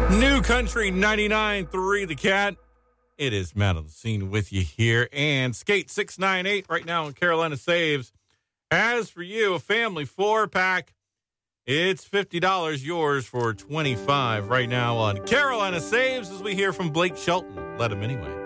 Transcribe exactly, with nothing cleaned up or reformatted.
New Country ninety-nine point three The Cat. It is Matt on the scene with you here. And Skate six ninety-eight right now in Carolina Saves. As for you, a family four-pack, it's fifty dollars, yours for twenty-five dollars right now on Carolina Saves as we hear from Blake Shelton. Let him anyway.